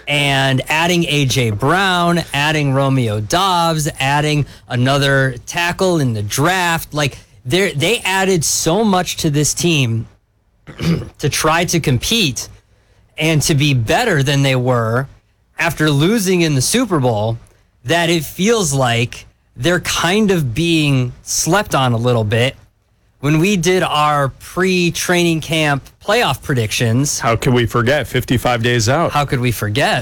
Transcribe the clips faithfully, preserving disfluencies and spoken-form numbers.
and adding A J Brown, adding Romeo Doubs, adding another tackle in the draft. Like, they they added so much to this team to try to compete and to be better than they were after losing in the Super Bowl, that it feels like they're kind of being slept on a little bit. When we did our pre-training camp playoff predictions... How could we forget? fifty-five days out. How could we forget?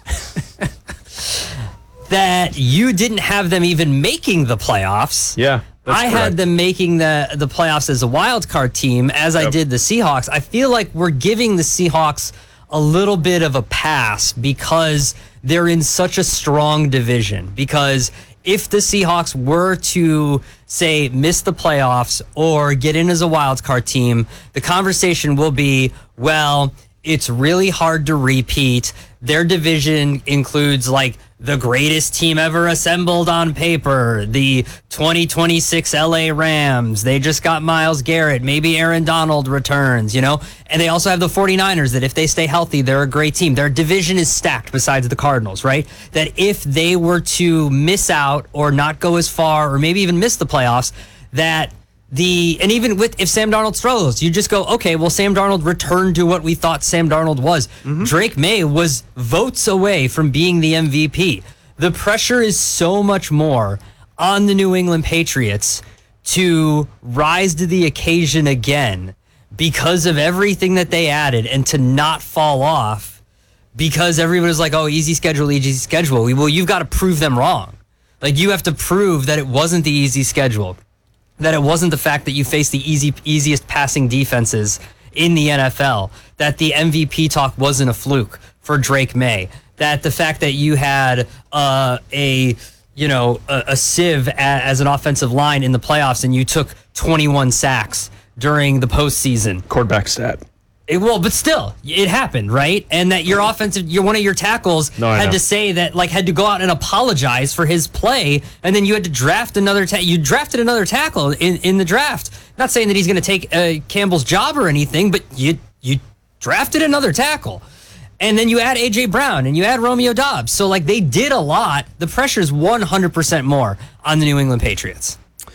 That you didn't have them even making the playoffs. Yeah, that's I correct. had them making the, the playoffs as a wild card team, as I Yep. did the Seahawks. I feel like we're giving the Seahawks a little bit of a pass because they're in such a strong division. Because if the Seahawks were to, say, miss the playoffs or get in as a wild card team, the conversation will be, well, it's really hard to repeat. Their division includes, like, the greatest team ever assembled on paper, the twenty twenty-six L A Rams. They just got Myles Garrett. Maybe Aaron Donald returns, you know? And they also have the 49ers that if they stay healthy, they're a great team. Their division is stacked besides the Cardinals, right? That if they were to miss out or not go as far or maybe even miss the playoffs, that the, and even with, if Sam Darnold struggles, you just go, okay, well, Sam Darnold returned to what we thought Sam Darnold was. Mm-hmm. Drake May was votes away from being the M V P. The pressure is so much more on the New England Patriots to rise to the occasion again because of everything that they added and to not fall off because everybody's like, oh, easy schedule, easy schedule. Well, you've got to prove them wrong. Like, you have to prove that it wasn't the easy schedule, that it wasn't the fact that you faced the easy, easiest passing defenses in the N F L, that the M V P talk wasn't a fluke for Drake May, that the fact that you had uh, a, you know, a, a sieve a, as an offensive line in the playoffs and you took twenty-one sacks during the postseason. Quarterback stat. It, well, but still, it happened, right? And that your offensive, your one of your tackles No, I had know. to say that, like, had to go out and apologize for his play, and then you had to draft another. Ta- you drafted another tackle in, in the draft. Not saying that he's going to take uh, Campbell's job or anything, but you you drafted another tackle, and then you add A J Brown and you add Romeo Doubs. So, like, they did a lot. The pressure is one hundred percent more on the New England Patriots.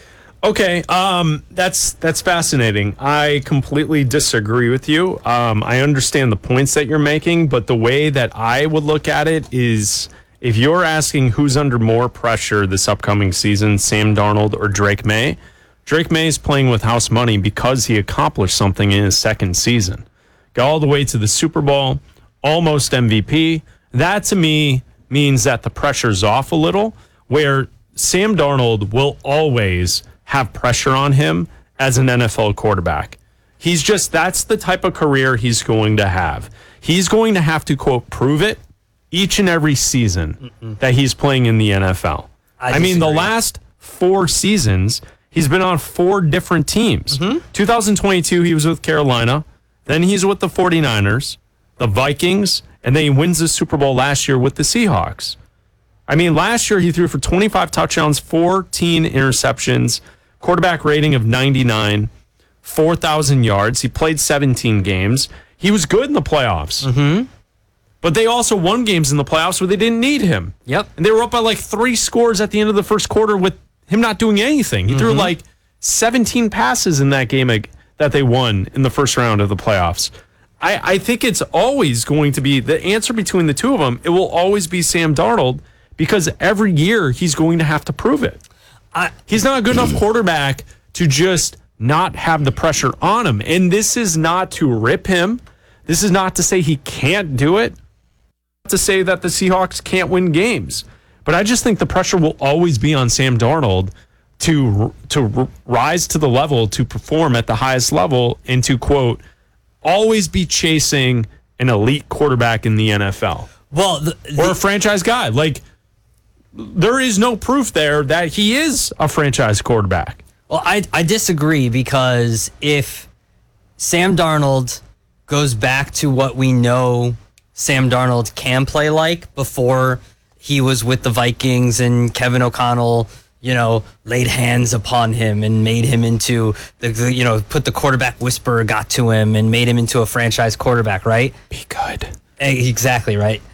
Okay, um, that's that's fascinating. I completely disagree with you. Um, I understand the points that you're making, but the way that I would look at it is if you're asking who's under more pressure this upcoming season, Sam Darnold or Drake May, Drake May is playing with house money because he accomplished something in his second season. Got all the way to the Super Bowl, almost M V P. That, to me, means that the pressure's off a little, where Sam Darnold will always have pressure on him as an N F L quarterback. He's just, that's the type of career he's going to have. He's going to have to, quote, prove it each and every season Mm-mm. that he's playing in the N F L. I, I mean, the last four seasons, he's been on four different teams. Mm-hmm. twenty twenty-two, he was with Carolina. Then he's with the 49ers, the Vikings, and then he wins the Super Bowl last year with the Seahawks. I mean, last year he threw for twenty-five touchdowns, fourteen interceptions, quarterback rating of ninety-nine, four thousand yards. He played seventeen games. He was good in the playoffs. Mm-hmm. But they also won games in the playoffs where they didn't need him. Yep. And they were up by like three scores at the end of the first quarter with him not doing anything. He mm-hmm. threw like seventeen passes in that game that they won in the first round of the playoffs. I, I think it's always going to be the answer between the two of them. It will always be Sam Darnold because every year he's going to have to prove it. I, he's not a good enough quarterback to just not have the pressure on him. And this is not to rip him. This is not to say he can't do it. Not to say that the Seahawks can't win games. But I just think the pressure will always be on Sam Darnold to to rise to the level, to perform at the highest level, and to, quote, always be chasing an elite quarterback in the N F L. Well, the, the, or a franchise guy. Like, there is no proof there that he is a franchise quarterback. Well, I I disagree because if Sam Darnold goes back to what we know Sam Darnold can play like before he was with the Vikings and Kevin O'Connell, you know, laid hands upon him and made him into the, the you know, put the quarterback whisperer got to him and made him into a franchise quarterback, right? Be good. Exactly, right?